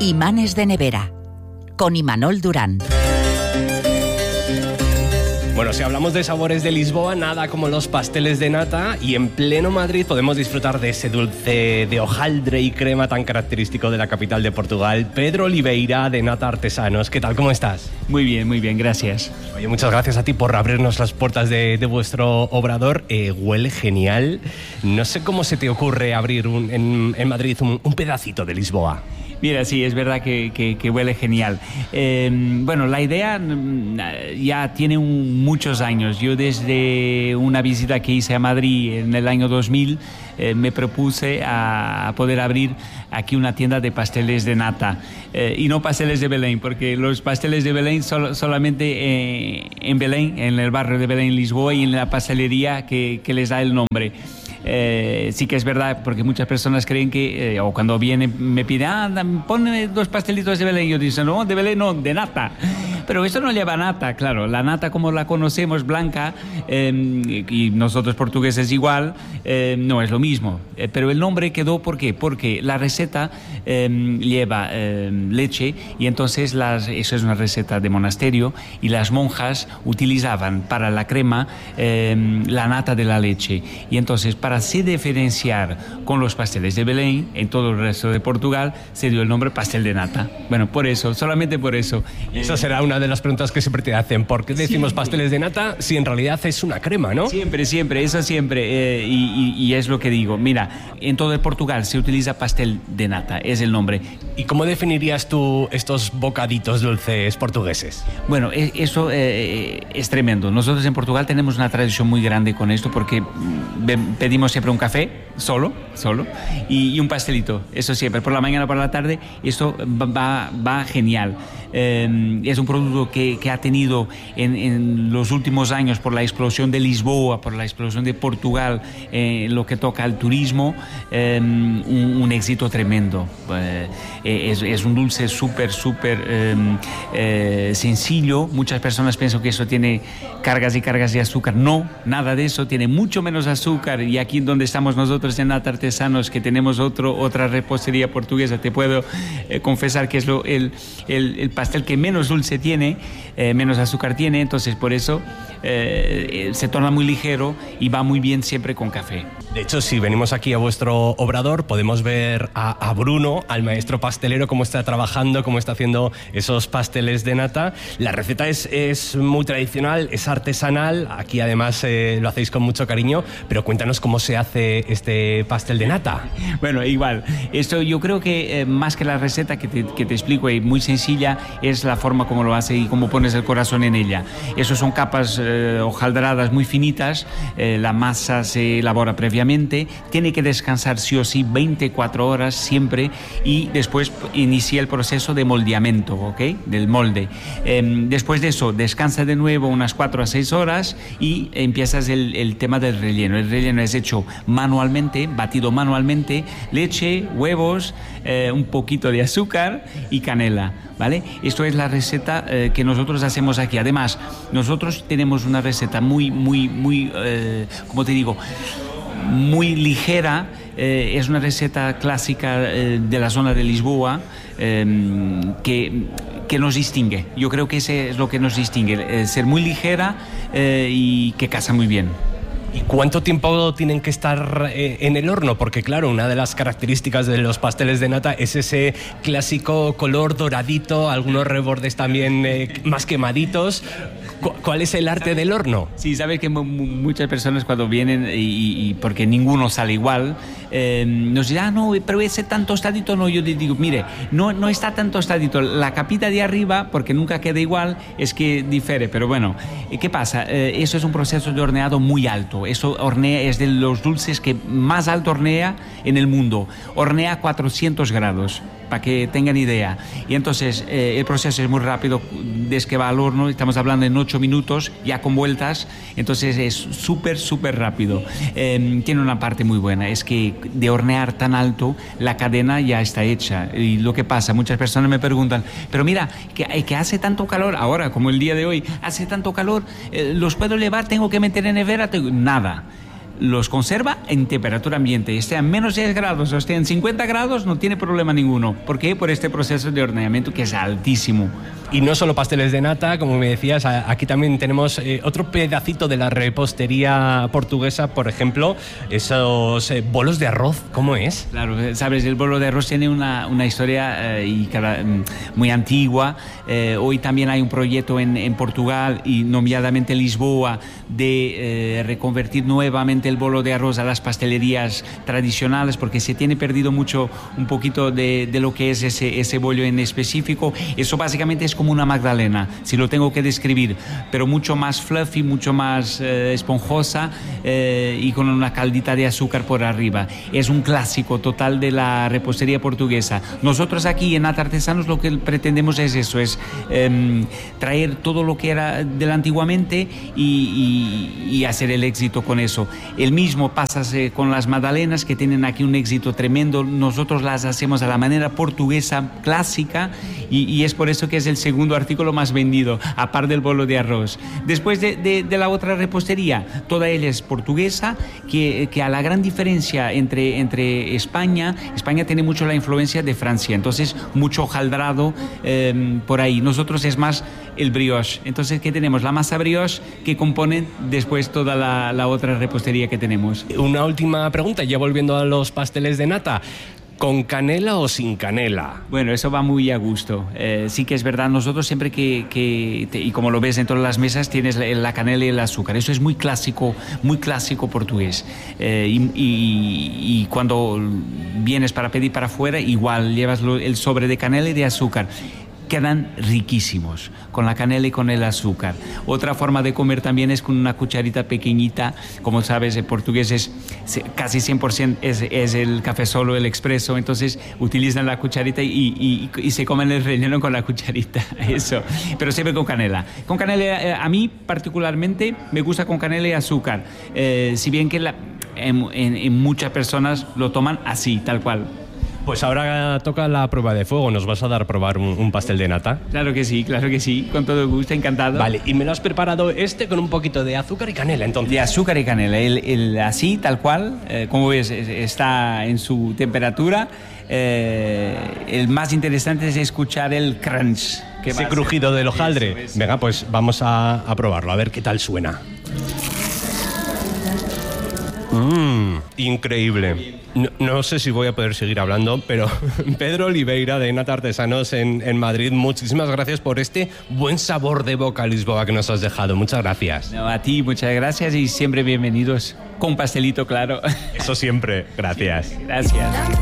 Imanes de nevera, con Imanol Durán. Bueno, si hablamos de sabores de Lisboa, nada como los pasteles de nata, y en pleno Madrid podemos disfrutar de ese dulce de hojaldre y crema tan característico de la capital de Portugal. Pedro Oliveira, de Nata Artesanos. ¿Qué tal? ¿Cómo estás? Muy bien, gracias. Oye, muchas gracias a ti por abrirnos las puertas de vuestro obrador. Huele genial. No sé cómo se te ocurre abrir en Madrid un pedacito de Lisboa. Mira, sí, es verdad que huele genial. Bueno, la idea ya tiene muchos años. Yo desde una visita que hice a Madrid en el año 2000 me propuse a poder abrir aquí una tienda de pasteles de nata. Y no pasteles de Belén, porque los pasteles de Belén solamente en Belén, en el barrio de Belén, Lisboa, y en la pastelería que les da el nombre. Sí que es verdad, porque muchas personas creen que, o cuando vienen me piden, ponme 2 pastelitos de Belén, y yo digo, no, de Belén no, de nata. Pero esto no lleva nata, claro, la nata como la conocemos, blanca, y nosotros portugueses igual, no es lo mismo. Pero el nombre quedó, ¿por qué? Porque la receta lleva leche, y entonces eso es una receta de monasterio, y las monjas utilizaban para la crema la nata de la leche. Y entonces, para se diferenciar con los pasteles de Belén, en todo el resto de Portugal se dio el nombre pastel de nata. Bueno, por eso, solamente por eso. Esa será una de las preguntas que siempre te hacen. ¿Por qué decimos siempre pasteles de nata si en realidad es una crema, no? Siempre, eso siempre. Y es lo que digo. Mira, en todo el Portugal se utiliza pastel de nata, es el nombre. ¿Y cómo definirías tú estos bocaditos dulces portugueses? Bueno, eso es tremendo. Nosotros en Portugal tenemos una tradición muy grande con esto, porque pedimos siempre un café, solo, y un pastelito, eso siempre, por la mañana o por la tarde. Esto va genial. Es un producto que ha tenido en los últimos años, por la explosión de Lisboa, por la explosión de Portugal, lo que toca al turismo, un éxito tremendo. Es un dulce súper sencillo. Muchas personas piensan que eso tiene cargas y cargas de azúcar. No, nada de eso, tiene mucho menos azúcar. Y aquí donde estamos nosotros en Nata Artesanos, que tenemos otra repostería portuguesa, te puedo confesar que es el pastel que menos dulce tiene, menos azúcar tiene. Entonces por eso se torna muy ligero y va muy bien siempre con café. De hecho, si venimos aquí a vuestro obrador, podemos ver a Bruno, al maestro pastelero, cómo está trabajando, cómo está haciendo esos pasteles de nata. La receta es muy tradicional, es artesanal. Aquí además lo hacéis con mucho cariño, pero cuéntanos cómo se hace este pastel de nata. Bueno, igual, esto yo creo que más que la receta que te explico, es muy sencilla, es la forma como lo hace y cómo pones el corazón en ella. Eso son capas hojaldradas muy finitas. La masa se elabora previamente, tiene que descansar sí o sí 24 horas siempre, y después inicia el proceso de moldeamiento, ¿ok? Del molde. Después de eso descansa de nuevo unas 4 a 6 horas y empiezas el tema del relleno. El relleno es hecho manualmente, batido manualmente, leche, huevos, un poquito de azúcar y canela, ¿vale? Esto es la receta que nosotros hacemos aquí. Además, nosotros tenemos una receta muy, ¿cómo te digo?, muy ligera. Es una receta clásica de la zona de Lisboa, que nos distingue. Yo creo que ese es lo que nos distingue, ser muy ligera y que casa muy bien. ¿Y cuánto tiempo tienen que estar en el horno? Porque claro, una de las características de los pasteles de nata es ese clásico color doradito, algunos rebordes también más quemaditos. ¿Cuál es el arte del horno? Sí, sabes que muchas personas cuando vienen, y porque ninguno sale igual, nos dicen, no, pero ese tan tostadito no. Yo les digo, mire, no está tan tostadito. La capita de arriba, porque nunca queda igual, es que difiere. Pero bueno, ¿qué pasa? Eso es un proceso de horneado muy alto. Eso es de los dulces que más alto hornea en el mundo. Hornea 400 grados, para que tengan idea. Y entonces el proceso es muy rápido. Desde que va al horno, estamos hablando en 8 minutos, ya con vueltas. Entonces es súper rápido. Tiene una parte muy buena, es que de hornear tan alto, la cadena ya está hecha. Y lo que pasa, muchas personas me preguntan, pero mira, que hace tanto calor, ahora como el día de hoy, hace tanto calor, ¿los puedo llevar? ¿Tengo que meter en nevera? Nada. los conserva en temperatura ambiente, esté a menos 10 grados o esté en 50 grados, no tiene problema ninguno. ¿Por qué? Por este proceso de horneamiento que es altísimo. Y no solo pasteles de nata, como me decías, aquí también tenemos otro pedacito de la repostería portuguesa, por ejemplo, esos bolos de arroz, ¿cómo es? Claro, sabes, el bolo de arroz tiene una historia muy antigua. Hoy también hay un proyecto en Portugal y nomeadamente Lisboa de reconvertir nuevamente el bolo de arroz a las pastelerías tradicionales, porque se tiene perdido mucho un poquito de lo que es ese bollo en específico. Eso básicamente es como una magdalena, si lo tengo que describir, pero mucho más fluffy, mucho más esponjosa y con una caldita de azúcar por arriba. Es un clásico total de la repostería portuguesa. Nosotros aquí en Nata Artesanos lo que pretendemos es eso, es traer todo lo que era del antiguamente y hacer el éxito con eso. El mismo pasa con las magdalenas, que tienen aquí un éxito tremendo. Nosotros las hacemos a la manera portuguesa clásica y es por eso que es el segundo artículo más vendido, a par del bolo de arroz. Después de la otra repostería, toda ella es portuguesa, que a la gran diferencia entre España tiene mucho la influencia de Francia, entonces mucho hojaldrado por ahí. Nosotros es más el brioche. Entonces, ¿qué tenemos? La masa brioche que compone después toda la otra repostería que tenemos. Una última pregunta, ya volviendo a los pasteles de nata. ¿Con canela o sin canela? Bueno, eso va muy a gusto. Sí que es verdad, nosotros siempre y como lo ves en todas las mesas, tienes la canela y el azúcar. Eso es muy clásico portugués. Y cuando vienes para pedir para afuera, igual llevas el sobre de canela y de azúcar. Quedan riquísimos con la canela y con el azúcar. Otra forma de comer también es con una cucharita pequeñita. Como sabes, el portugués es casi 100% es el café solo, el expreso. Entonces utilizan la cucharita y se comen el relleno con la cucharita. Eso, pero siempre con canela. Con canela, a mí particularmente me gusta con canela y azúcar. Si bien que en muchas personas lo toman así, tal cual. Pues ahora toca la prueba de fuego. ¿Nos vas a dar a probar un pastel de nata? Claro que sí, con todo gusto, encantado. Vale, y me lo has preparado con un poquito de azúcar y canela, entonces. De azúcar y canela, así, tal cual, como ves, está en su temperatura. El más interesante es escuchar el crunch. Ese crujido del hojaldre. Eso. Venga, pues vamos a probarlo, a ver qué tal suena. Increíble. No sé si voy a poder seguir hablando, pero Pedro Oliveira de Nata Artesanos en Madrid, muchísimas gracias por este buen sabor de boca Lisboa que nos has dejado. Muchas gracias. No, a ti, muchas gracias y siempre bienvenidos con pastelito, claro. Eso siempre. Gracias. Gracias.